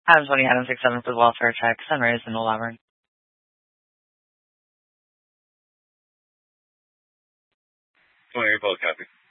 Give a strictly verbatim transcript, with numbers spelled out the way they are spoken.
Adam twenty, Adam six seven for the welfare check. Sunrise in Old Auburn. twenty, both copy.